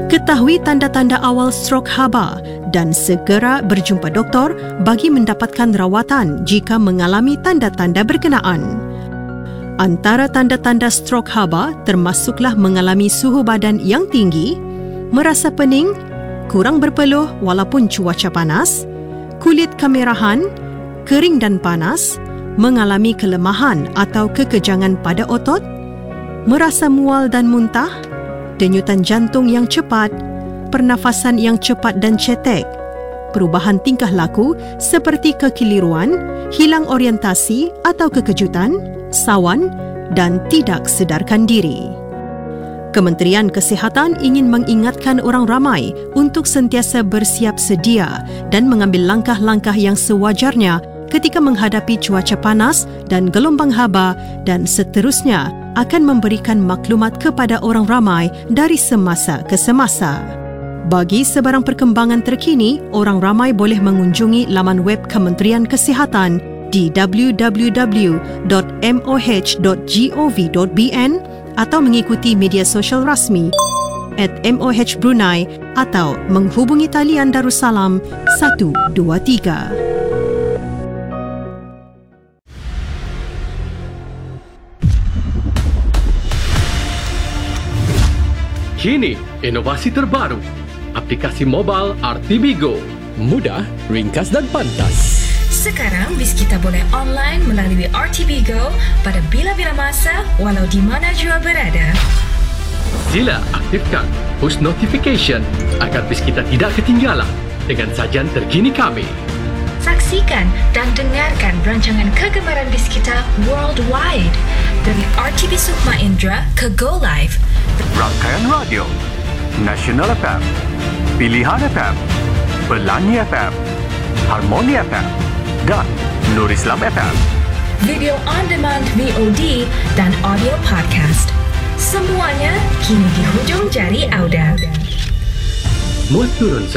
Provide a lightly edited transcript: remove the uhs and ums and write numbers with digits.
Ketahui tanda-tanda awal strok haba dan segera berjumpa doktor bagi mendapatkan rawatan jika mengalami tanda-tanda berkenaan. Antara tanda-tanda strok haba termasuklah mengalami suhu badan yang tinggi, merasa pening, kurang berpeluh walaupun cuaca panas, kulit kemerahan, kering dan panas, mengalami kelemahan atau kekejangan pada otot, merasa mual dan muntah, denyutan jantung yang cepat, pernafasan yang cepat dan cetek, perubahan tingkah laku seperti kekeliruan, hilang orientasi atau kekejutan, sawan dan tidak sedarkan diri. Kementerian Kesihatan ingin mengingatkan orang ramai untuk sentiasa bersiap sedia dan mengambil langkah-langkah yang sewajarnya ketika menghadapi cuaca panas dan gelombang haba dan seterusnya akan memberikan maklumat kepada orang ramai dari semasa ke semasa. Bagi sebarang perkembangan terkini, orang ramai boleh mengunjungi laman web Kementerian Kesihatan di www.moh.gov.bn atau mengikuti media sosial rasmi @MOH-Brunei atau menghubungi talian Darussalam 123. Kini, inovasi terbaru. Aplikasi mobile RTB Go. Mudah, ringkas dan pantas. Sekarang Biskita boleh online melalui RTB Go pada bila-bila masa walau di mana jua berada. Sila aktifkan push notification agar Biskita tidak ketinggalan dengan sajian terkini kami. Saksikan dan dengarkan rancangan kegemaran Biskita worldwide dari RTB Sukma Indra ke Go Live. Rangkaian radio National FM, Pilihan FM, Pelangi FM, Harmoni FM dan Nur Islam FM. Video on demand VOD dan audio podcast. Semuanya kini di hujung jari anda. Muat turun